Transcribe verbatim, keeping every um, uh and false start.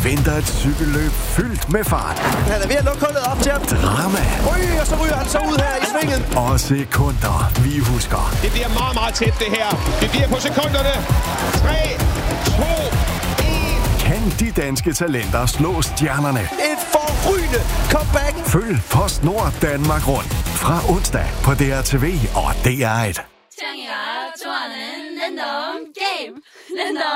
venter et cykelløb fyldt med fart. Han er ved at lukke hullet op til ham. Drama. Ryg, og så ryger han så ud her i svinget. Og sekunder, vi husker. Det bliver meget, meget tæt, det her. Det bliver på sekunderne. tre, to, et. Kan de danske talenter slå stjernerne? Et forrygende comeback. Følg PostNord Danmark rundt. Fra onsdag på D R T V og D R et. 창이가 좋아하는 랜덤 게임 랜덤